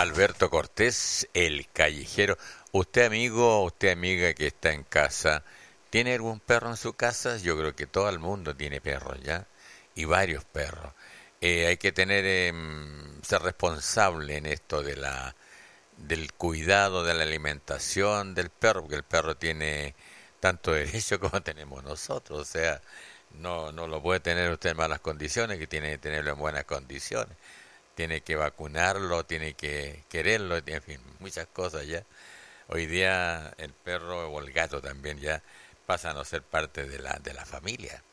Alberto Cortés, el callejero. Usted amigo, usted amiga que está en casa, ¿tiene algún perro en su casa? Yo creo que todo el mundo tiene perros ya, y varios perros. Hay que tener, ser responsable en esto de del cuidado, de la alimentación del perro, porque el perro tiene tanto derecho como tenemos nosotros, o sea, no lo puede tener usted en malas condiciones, que tiene que tenerlo en buenas condiciones, tiene que vacunarlo, tiene que quererlo, en fin, muchas cosas ya. Hoy día el perro o el gato también ya pasan a ser parte de de la familia.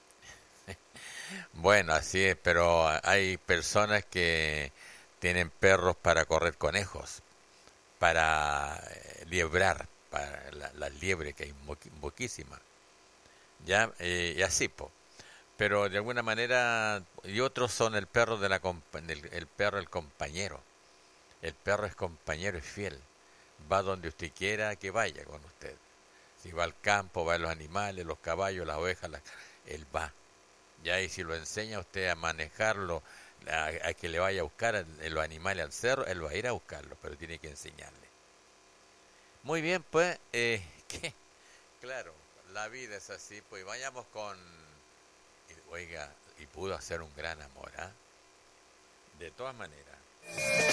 Bueno, así es, pero hay personas que tienen perros para correr conejos, para liebrar, para las liebres que hay poquísimas, ya, y así, po. Pero de alguna manera, y otros son el perro el perro el compañero. El perro es compañero, es fiel. Va donde usted quiera que vaya con usted. Si va al campo, va a los animales, los caballos, las ovejas, él va. Ya, y si lo enseña usted a manejarlo, a que le vaya a buscar los animales al cerro, él va a ir a buscarlos, pero tiene que enseñarle. Muy bien, pues, ¿qué? Claro, la vida es así, pues vayamos con... Oiga, y pudo hacer un gran amor, ¿ah? De todas maneras.